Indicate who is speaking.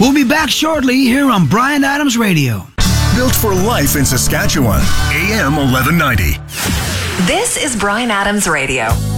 Speaker 1: We'll be back shortly here on Bryan Adams Radio.
Speaker 2: Built for life in Saskatchewan. AM 1190.
Speaker 3: This is Bryan Adams Radio.